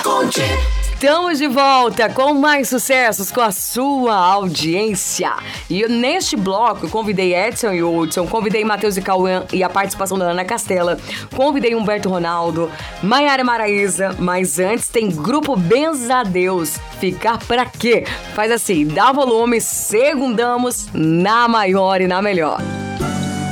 Estamos de volta com mais sucessos com a sua audiência. E neste bloco eu convidei Edson e Hudson, convidei Matheus e Cauã e a participação da Ana Castela, convidei Humberto Ronaldo, Maiara Maraíza, mas antes tem Grupo Benza a Deus. Ficar pra quê? Faz assim, dá volume, segundamos na maior e na melhor.